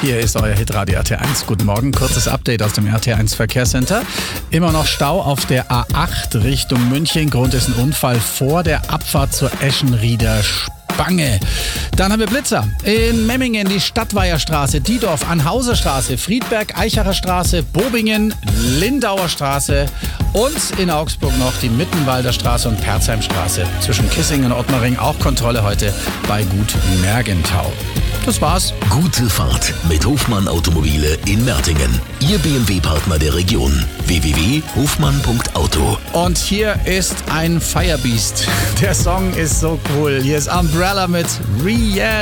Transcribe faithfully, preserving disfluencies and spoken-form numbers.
Hier ist euer Hitradio R T eins. Guten Morgen, kurzes Update aus dem R T eins Verkehrscenter. Immer noch Stau auf der A acht Richtung München. Grund ist ein Unfall vor der Abfahrt zur Eschenrieder Spange. Dann haben wir Blitzer in Memmingen, die Stadtweiherstraße, Diedorf, Anhauserstraße, Friedberg, Eichacher Straße, Bobingen, Lindauer Straße und in Augsburg noch die Mittenwalder Straße und Perzheimstraße. Zwischen Kissingen und Ottmaring auch Kontrolle heute bei Gut Mergentau. Das war's. Gute Fahrt mit Hofmann Automobile in Mertingen. Ihr B M W-Partner der Region. w w w punkt hofmann punkt auto. Und hier ist ein Firebeast. Der Song ist so cool. Hier ist Umbrella mit Reality.